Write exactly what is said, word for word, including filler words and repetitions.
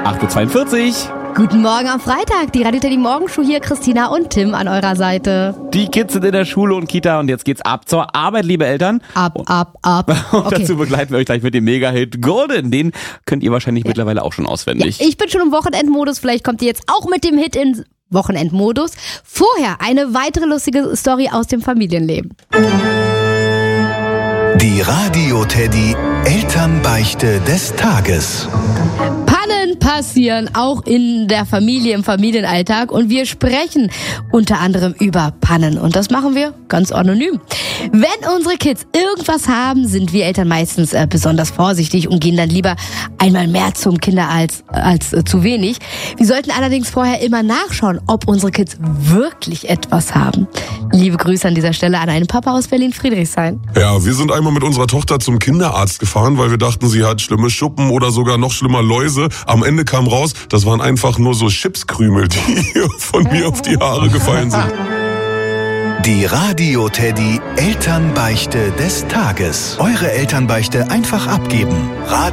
acht Uhr zweiundvierzig. Guten Morgen am Freitag, die Radio Teddy Morgenshow hier, Christina und Tim an eurer Seite. Die Kids sind in der Schule und Kita und jetzt geht's ab zur Arbeit, liebe Eltern. Ab, ab, ab. Und Okay. dazu begleiten wir euch gleich mit dem Mega-Hit Golden. Den könnt ihr wahrscheinlich ja. mittlerweile auch schon auswendig. Ja, ich bin schon im Wochenendmodus, vielleicht kommt ihr jetzt auch mit dem Hit in Wochenendmodus. Vorher eine weitere lustige Story aus dem Familienleben. Die Radio Teddy Elternbeichte des Tages. Pannen passieren auch in der Familie, im Familienalltag und wir sprechen unter anderem über Pannen und das machen wir ganz anonym. Wenn unsere Kids irgendwas haben, sind wir Eltern meistens äh, besonders vorsichtig und gehen dann lieber einmal mehr zum Kinderarzt als äh, zu wenig. Wir sollten allerdings vorher immer nachschauen, ob unsere Kids wirklich etwas haben. Liebe Grüße an dieser Stelle an einen Papa aus Berlin-Friedrichshain. Ja, wir sind einmal mit unserer Tochter zum Kinderarzt gefahren, weil wir dachten, sie hat schlimme Schuppen oder sogar noch schlimmer Läuse. Am Ende kam raus, das waren einfach nur so Chipskrümel, die von mir auf die Haare gefallen sind. Die Radio Teddy Elternbeichte des Tages. Eure Elternbeichte einfach abgeben.